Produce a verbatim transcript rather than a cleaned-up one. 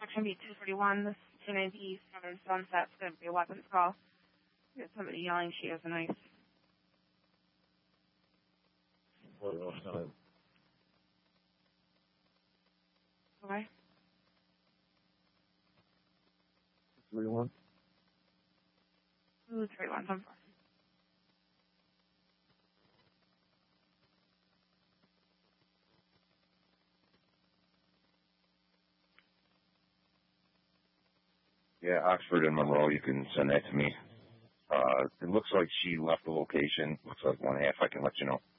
Section B two forty-one, this is two ninety East Southern Sunset. It's going to be a weapons call. We got somebody yelling she has a knife. Okay. three one. two three one, ten four. Yeah, Oxford and Monroe, you can send that to me. Uh, it looks like she left the location. Looks like one half. I can let you know.